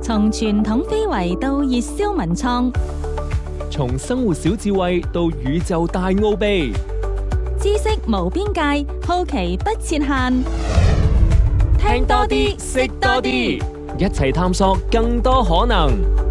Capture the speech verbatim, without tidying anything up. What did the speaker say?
從傳統非遺到熱銷文創， 從生活小智慧到宇宙大奧秘， 知識無邊界，好奇不設限。聽多啲，識多啲， 一齊探索更多可能。